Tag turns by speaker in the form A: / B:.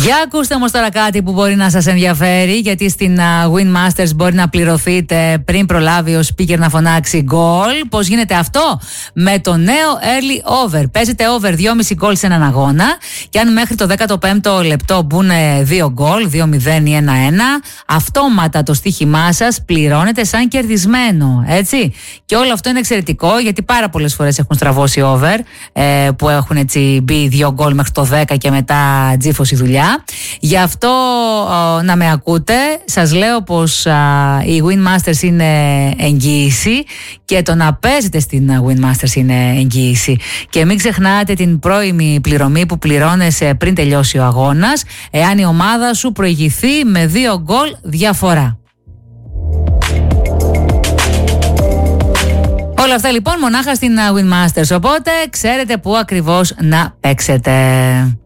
A: Για ακούστε όμως τώρα κάτι που μπορεί να σας ενδιαφέρει, γιατί στην Win Masters μπορεί να πληρωθείτε πριν προλάβει ο speaker να φωνάξει goal. Πώς γίνεται αυτό? Με το νέο early over. Παίζετε over 2,5 goal σε έναν αγώνα και αν μέχρι το 15ο λεπτό μπουν 2 goal, 2-0 ή 1-1, αυτόματα το στοίχημά σας πληρώνεται σαν κερδισμένο, έτσι. Και όλο αυτό είναι εξαιρετικό, γιατί πάρα πολλές φορές έχουν στραβώσει over, που έχουν έτσι μπει 2 goal μέχρι το 10 και μετά τζίφωση δουλειά. Γι' αυτό να με ακούτε, σας λέω πως η Win Masters είναι εγγύηση και το να παίζετε στην Win Masters είναι εγγύηση. Και μην ξεχνάτε την πρώιμη πληρωμή που πληρώνεσαι πριν τελειώσει ο αγώνας, εάν η ομάδα σου προηγηθεί με 2 γκολ διαφορά. Όλα αυτά λοιπόν μονάχα στην Win Masters, οπότε ξέρετε πού ακριβώς να παίξετε.